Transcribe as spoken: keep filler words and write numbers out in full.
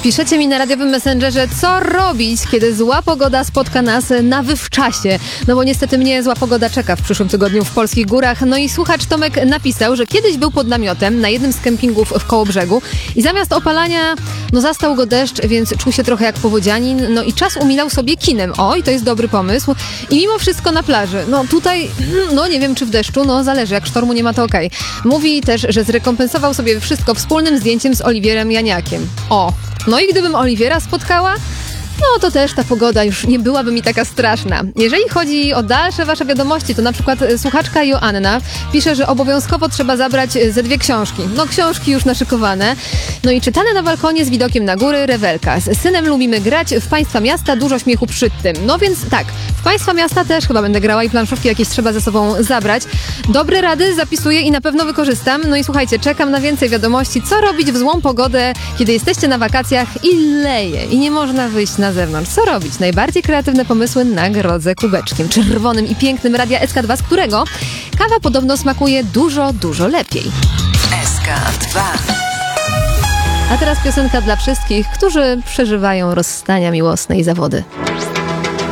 Piszecie mi na radiowym Messengerze, co robić, kiedy zła pogoda spotka nas na wywczasie. No bo niestety mnie zła pogoda czeka w przyszłym tygodniu w polskich górach. No i słuchacz Tomek napisał, że kiedyś był pod namiotem na jednym z kempingów w Kołobrzegu i zamiast opalania, no zastał go deszcz, więc czuł się trochę jak powodzianin. No i czas umilał sobie kinem. Oj, to jest dobry pomysł. I mimo wszystko na plaży. No tutaj, no nie wiem czy w deszczu, no zależy, jak sztormu nie ma to okej. Mówi też, że zrekompensował sobie wszystko wspólnym zdjęciem z Oliwierem Janiakiem. O, no i gdybym Oliwiera spotkała, no to też ta pogoda już nie byłaby mi taka straszna. Jeżeli chodzi o dalsze wasze wiadomości, to na przykład słuchaczka Joanna pisze, że obowiązkowo trzeba zabrać ze dwie książki. No książki już naszykowane. No i czytane na balkonie z widokiem na góry, rewelka. Z synem lubimy grać w Państwa Miasta, dużo śmiechu przy tym. No więc tak, w Państwa Miasta też chyba będę grała i planszówki jakieś trzeba ze sobą zabrać. Dobre rady zapisuję i na pewno wykorzystam. No i słuchajcie, czekam na więcej wiadomości, co robić w złą pogodę, kiedy jesteście na wakacjach i leje i nie można wyjść na zewnątrz. Co robić? Najbardziej kreatywne pomysły nagrodzę kubeczkiem czerwonym i pięknym Radia S K dwa, z którego kawa podobno smakuje dużo, dużo lepiej. S K dwa. A teraz piosenka dla wszystkich, którzy przeżywają rozstania miłosne i zawody.